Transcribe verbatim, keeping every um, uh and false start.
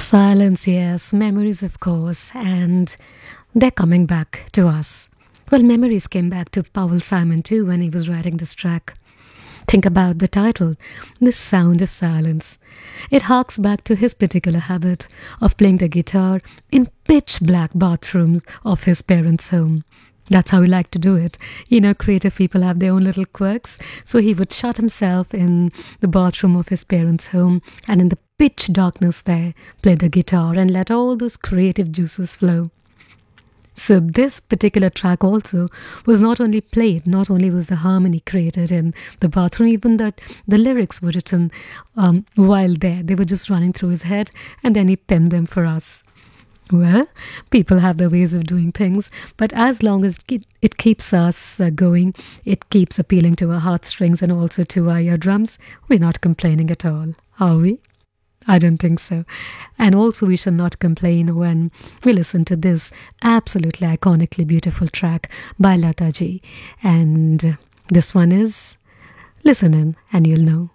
Silence, yes, memories, of course, and they're coming back to us. Well, memories came back to Paul Simon too when he was writing this track. Think about the title, The Sound of Silence. It harks back to his particular habit of playing the guitar in pitch black bathrooms of his parents' home. That's how he liked to do it. You know, creative people have their own little quirks. So he would shut himself in the bathroom of his parents' home and in the pitch darkness there, play the guitar and let all those creative juices flow. So this particular track also was not only played, not only was the harmony created in the bathroom, even that the lyrics were written um, while there. They were just running through his head and then he penned them for us. Well, people have their ways of doing things, but as long as it, it keeps us uh, going, it keeps appealing to our heartstrings and also to our eardrums, we're not complaining at all, are we? I don't think so. And also we shall not complain when we listen to this absolutely iconically beautiful track by Lata ji. And this one is Listen In and You'll Know.